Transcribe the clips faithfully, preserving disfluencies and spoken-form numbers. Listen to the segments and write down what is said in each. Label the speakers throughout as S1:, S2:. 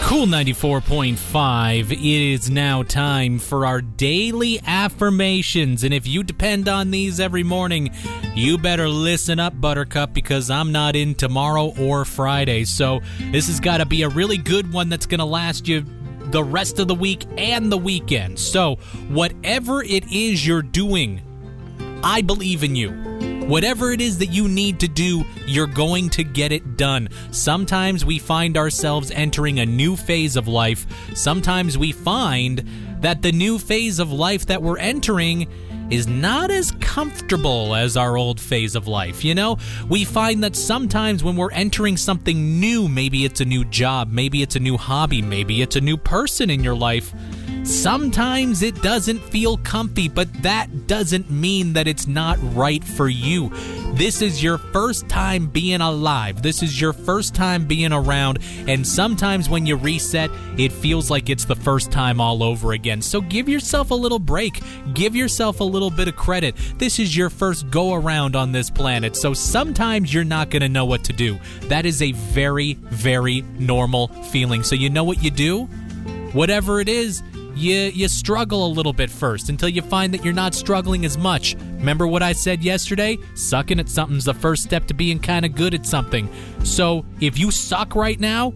S1: Cool ninety-four point five. It is now time for our daily affirmations. And if you depend on these every morning, you better listen up, Buttercup, because I'm not in tomorrow or Friday. So this has got to be a really good one that's going to last you the rest of the week and the weekend. So whatever it is you're doing, I believe in you. Whatever it is that you need to do, you're going to get it done. Sometimes we find ourselves entering a new phase of life. Sometimes we find that the new phase of life that we're entering is not as comfortable as our old phase of life. You know, we find that sometimes when we're entering something new, maybe it's a new job, maybe it's a new hobby, maybe it's a new person in your life, sometimes it doesn't feel comfy, but that doesn't mean that it's not right for you. This is your first time being alive. This is your first time being around, and sometimes when you reset, it feels like it's the first time all over again. So give yourself a little break. Give yourself a little bit of credit. This is your first go around on this planet, so sometimes you're not going to know what to do. That is a very, very normal feeling. So you know what you do? Whatever it is, You you struggle a little bit first until you find that you're not struggling as much. Remember what I said yesterday? Sucking at something's the first step to being kind of good at something. So if you suck right now,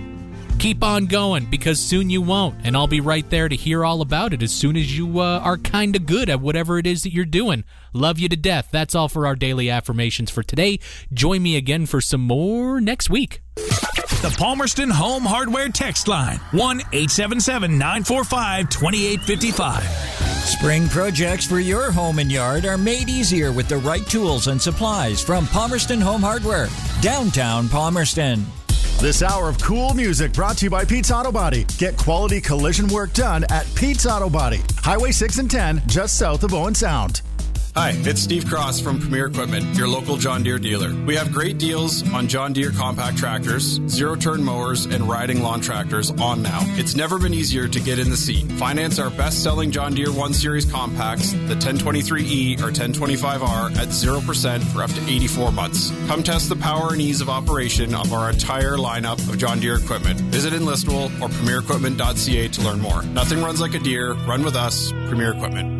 S1: keep on going, because soon you won't. And I'll be right there to hear all about it as soon as you uh, are kind of good at whatever it is that you're doing. Love you to death. That's all for our daily affirmations for today. Join me again for some more next week.
S2: The Palmerston Home Hardware text line, one eight seven seven, nine four five, two eight five five.
S3: Spring projects for your home and yard are made easier with the right tools and supplies from Palmerston Home Hardware, downtown Palmerston.
S4: This hour of cool music brought to you by Pete's Auto Body. Get quality collision work done at Pete's Auto Body, Highway six and ten, just south of Owen Sound.
S5: Hi, it's Steve Cross from Premier Equipment, your local John Deere dealer. We have great deals on John Deere compact tractors, zero-turn mowers, and riding lawn tractors on now. It's never been easier to get in the seat. Finance our best-selling John Deere one series compacts, the ten twenty-three E or ten twenty-five R, at zero percent for up to eighty-four months. Come test the power and ease of operation of our entire lineup of John Deere equipment. Visit Enlistable or premier equipment dot c a to learn more. Nothing runs like a Deere. Run with us, Premier Equipment.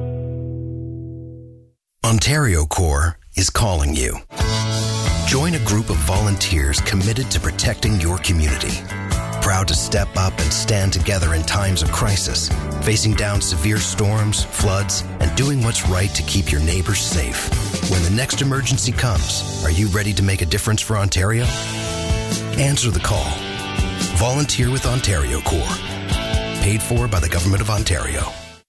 S6: Ontario Corps is calling you. Join a group of volunteers committed to protecting your community. Proud to step up and stand together in times of crisis, facing down severe storms, floods, and doing what's right to keep your neighbors safe. When the next emergency comes, are you ready to make a difference for Ontario? Answer the call. Volunteer with Ontario Corps. Paid for by the Government of Ontario.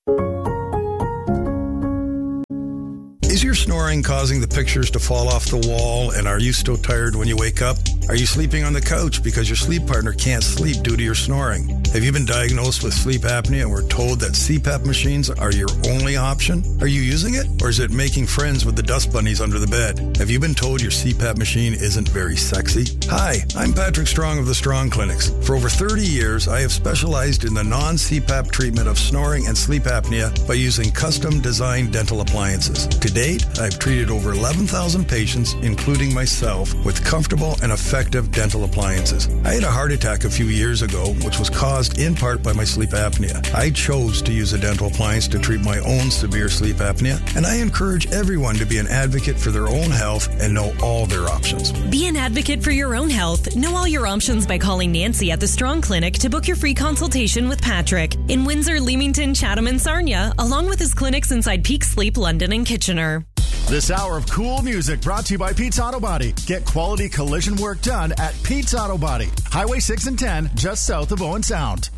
S7: Is your snoring causing the pictures to fall off the wall, and are you still tired when you wake up? Are you sleeping on the couch because your sleep partner can't sleep due to your snoring? Have you been diagnosed with sleep apnea and were told that C PAP machines are your only option? Are you using it, or is it making friends with the dust bunnies under the bed? Have you been told your C PAP machine isn't very sexy? Hi, I'm Patrick Strong of the Strong Clinics. For over thirty years, I have specialized in the non-C PAP treatment of snoring and sleep apnea by using custom-designed dental appliances. To date, I've treated over eleven thousand patients, including myself, with comfortable and effective dental appliances. I had a heart attack a few years ago, which was caused in part by my sleep apnea. I chose to use a dental appliance to treat my own severe sleep apnea, and I encourage everyone to be an advocate for their own health and know all their options.
S8: Be an advocate for your own health. Know all your options by calling Nancy at the Strong Clinic to book your free consultation with Patrick in Windsor, Leamington, Chatham, and Sarnia, along with his clinics inside Peak Sleep, London, and Kitchener.
S4: This hour of cool music brought to you by Pete's Auto Body. Get quality collision work done at Pete's Auto Body, Highway six and ten, just south of Owen Sound.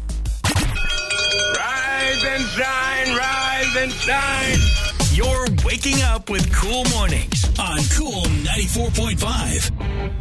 S2: Rise and shine, rise and shine. You're waking up with Cool Mornings on Cool ninety-four point five.